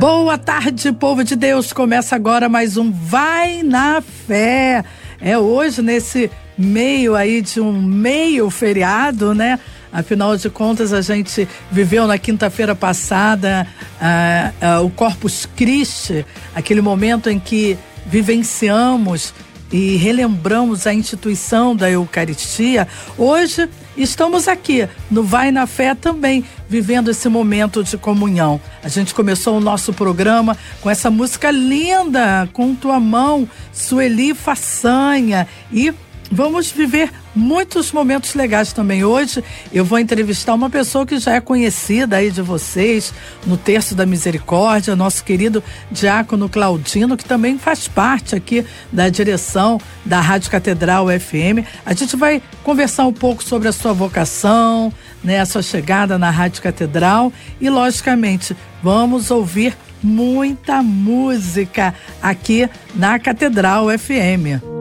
Boa tarde, povo de Deus. Começa agora mais um Vai na Fé. É hoje, nesse meio aí de um meio feriado, né? Afinal de contas, a gente viveu na quinta-feira passada o Corpus Christi, aquele momento em que vivenciamos e relembramos a instituição da Eucaristia. Hoje estamos aqui no Vai na Fé também, vivendo esse momento de comunhão. A gente começou o nosso programa com essa música linda, Com Tua Mão, Sueli Façanha, e vamos viver muitos momentos legais também. Hoje eu vou entrevistar uma pessoa que já é conhecida aí de vocês no Terço da Misericórdia, nosso querido diácono Claudino, que também faz parte aqui da direção da Rádio Catedral FM. A gente vai conversar um pouco sobre a sua vocação, né, a sua chegada na Rádio Catedral e, logicamente, vamos ouvir muita música aqui na Catedral FM.